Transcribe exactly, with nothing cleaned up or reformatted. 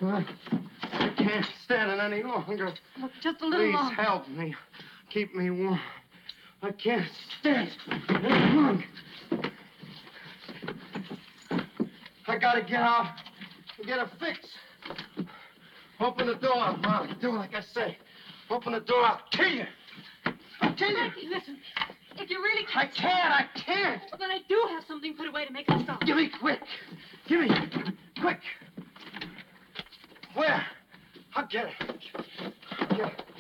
I, I can't stand it any longer. Look, just a little Please longer. help me. Keep me warm. I can't stand it any longer. I gotta get out and get a fix. Open the door, Molly. Do like I say. Open the door, I'll kill you. I'll kill you. Frankie, listen. If you really I can't... can't, I can't. Well, then I do have something put away to make it stop. Give me quick. Give me. Quick. Where? I'll get it. I'll get it.